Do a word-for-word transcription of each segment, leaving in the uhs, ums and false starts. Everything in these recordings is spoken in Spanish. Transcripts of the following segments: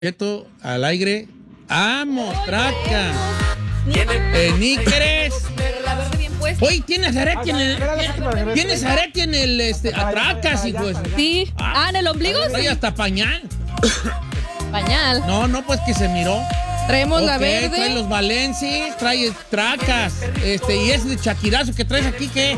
Esto al aire. ¡Amo, traca! Eh, níqueres. La verde bien puesta. Oye, tienes arete en el. Tienes arete en el. Este, atracas, hijo. Sí. Ah, ¿en el ombligo? Trae Sí. hasta pañal. Pañal. No, no, pues que se miró. Traemos la Ok, verde. trae los Valencis, trae tracas. Este, y ese Shakirazo que traes aquí, ¿qué?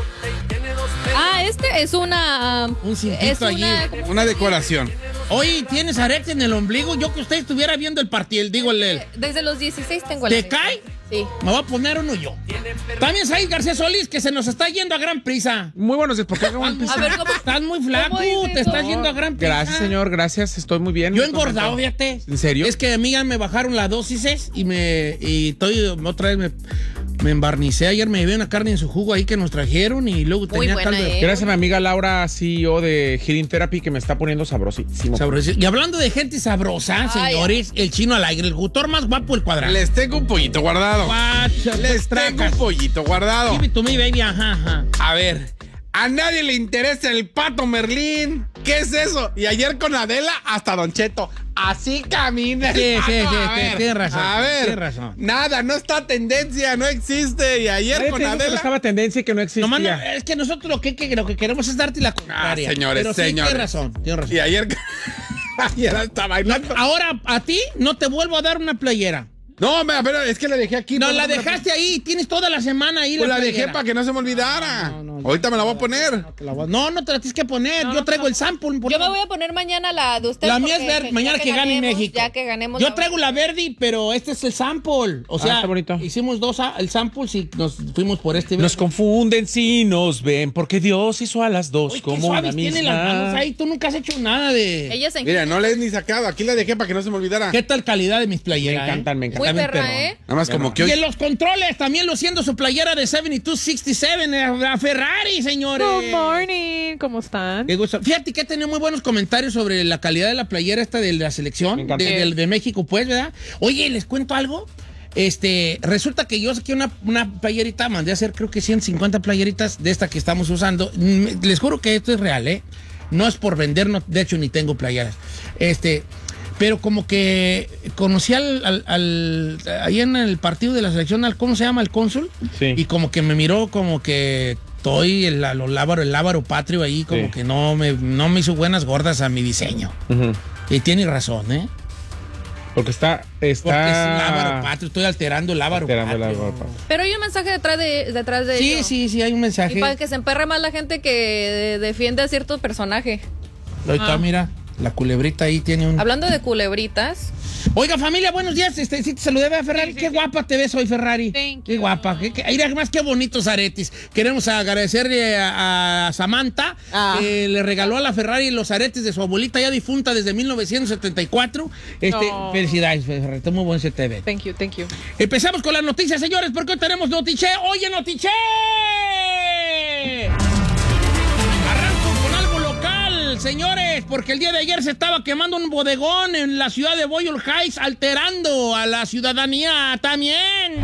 Ah, este es una. um, Un cintito es allí. una, Una decoración. Oye, ¿tienes arete en el ombligo? Yo que usted estuviera viendo el partido, digo el. el Desde los dieciséis tengo el. ¿Te cae? Sí. Me voy a poner uno yo. También Said García Solís, que se nos está yendo a gran prisa. Muy buenos días, ¿por qué hago A ver, ¿cómo? Estás muy flaco, ¿Cómo es te eso? estás yendo a gran prisa. Gracias, señor, gracias, estoy muy bien. Yo he muy engordado, contento. fíjate. ¿En serio? Es que a mí ya me bajaron las dosis y me y estoy otra vez me, me embarnicé. Ayer me llevé una carne en su jugo ahí que nos trajeron y luego Muy tenía buena, tal de ¿eh? Gracias a mi amiga Laura, C E O de Healing Therapy, que me está poniendo sabrosísimo. sabroso. Y hablando de gente sabrosa, Ay, señores, el chino al aire, el gutor más guapo del cuadrado. Les tengo un pollito guardado. Guacha, Les tengo un pollito guardado. Give it to me, baby, ajá, ajá. A ver, a nadie le interesa el pato Merlín. ¿Qué es eso? Y ayer con Adela hasta Don Cheto. Así camina el Sí, pato. sí, sí, a sí, ver, tienes razón, A ver, tienes razón. nada, no está tendencia, no existe. Y ayer Nadie con te dijo que Adela. estaba tendencia y que no existía. Nomás no, es que nosotros lo que, que- lo que queremos es darte la Ah, contraria. señores, Pero sí, señores. tienes razón, tienes razón. Y ayer. ayer está bailando. Ahora, a ti no te vuelvo a dar una playera. No, me- pero es que la dejé aquí. No, pues, la me- dejaste ahí, tienes toda la semana ahí. Pues la playera. dejé para que no se me olvidara. No, no, no, Ahorita me la voy a no, poner. No, te la voy a- no, no te la tienes que poner. No, Yo no, traigo no. el sample. por Yo me favor. voy a poner mañana la de usted. La mía es porque verde, ya mañana que, gane ganemos, México. Ya que ganemos. Yo la- traigo la verde, pero este es el sample. O sea, está bonito. hicimos dos a- el sample y nos fuimos por este. Nos confunden si nos ven, porque Dios hizo a las dos Uy, qué como una suaves tienen las manos misma. ahí. Tú nunca has hecho nada de. Ella se Mira, no le he ni sacado. Aquí la dejé para que no se me olvidara. ¿Qué tal calidad de mis playeras? Me encantan, me Muy encantan. Está bien perra, perrón. ¿eh? Nada más como que Y hoy. en los controles también luciendo su playera de setenta y dos sesenta y siete, eh, la Ferrari, señores. Good morning, ¿cómo están? Qué gusto. Fíjate que he tenido muy buenos comentarios sobre la calidad de la playera esta de la selección Me de, encanta. de- de México, pues, ¿verdad? Oye, ¿les cuento algo? Este, resulta que yo saqué una, una playerita, mandé a hacer creo que ciento cincuenta playeritas de esta que estamos usando. Mm, Les juro que esto es real, ¿eh? No es por vender, no, de hecho ni tengo playeras. Este, pero como que conocí al, al, al- ahí en el partido de la selección, al, ¿cómo se llama? El cónsul. Sí. Y como que me miró como que estoy el, lo lábaro, el lábaro patrio ahí, como Sí. que no me, no me hizo buenas gordas a mi diseño. Ujú. Y tiene razón, ¿eh? Porque está. está... Porque es lábaro patrio, estoy alterando el lábaro Alterando el patrio. lábaro patrio. Pero hay un mensaje detrás de, detrás de Sí, ello. sí, sí, hay un mensaje. Y para que se emperre más la gente que defiende a cierto personaje. Ahí está, mira, la culebrita ahí tiene un... Hablando de culebritas. Oiga, familia, buenos días. Este, sí, te saludé, ¿verdad, Ferrari? Qué guapa te ves hoy, Ferrari. Thank Qué you. guapa. Qué, qué- mira, más qué bonitos aretes. Queremos agradecerle a, a Samantha, Ah. que le regaló a la Ferrari los aretes de su abuelita ya difunta desde mil novecientos setenta y cuatro. Este, No. Felicidades, Ferrari. Está muy buen se te ve. Thank you, thank you. Empezamos con las noticias, señores, porque hoy tenemos Notiche. Oye, Notiche. Arranco con algo local, señores, porque el día de ayer se estaba quemando un bodegón en la ciudad de Boyle Heights, alterando a la ciudadanía también.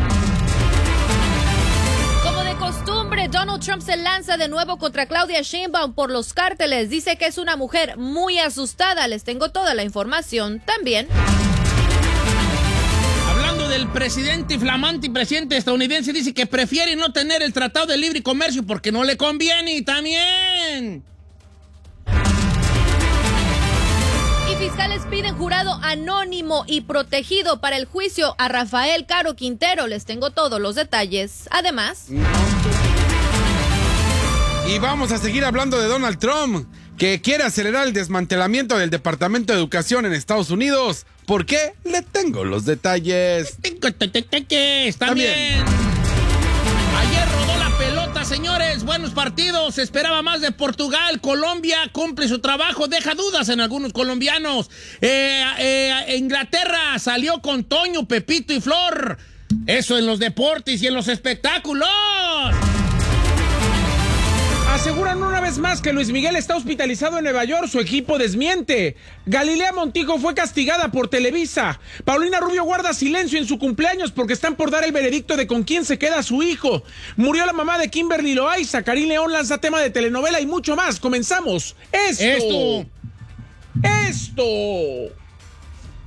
Como de costumbre, Donald Trump se lanza de nuevo contra Claudia Sheinbaum por los cárteles. Dice que es una mujer muy asustada. Les tengo toda la información también. Hablando del presidente flamante y presidente estadounidense, dice que prefiere no tener el Tratado de Libre Comercio porque no le conviene y también. Y fiscales piden jurado anónimo y protegido para el juicio a Rafael Caro Quintero. Les tengo todos los detalles. Además, Y vamos a seguir hablando de Donald Trump, que quiere acelerar el desmantelamiento del Departamento de Educación en Estados Unidos. ¿Por qué? Le tengo los detalles. También. También. Ayer rodó la pelota, señores. Buenos partidos. Se esperaba más de Portugal. Colombia cumple su trabajo. Deja dudas en algunos colombianos. Eh, eh, Inglaterra salió con Toño, Pepito y Flor. Eso en los deportes y en los espectáculos. Aseguran una vez más que Luis Miguel está hospitalizado en Nueva York. Su equipo desmiente. Galilea Montijo fue castigada por Televisa. Paulina Rubio guarda silencio en su cumpleaños porque están por dar el veredicto de con quién se queda su hijo. Murió la mamá de Kimberly Loaiza. Karim León lanza tema de telenovela y mucho más. Comenzamos. Esto. Esto. Esto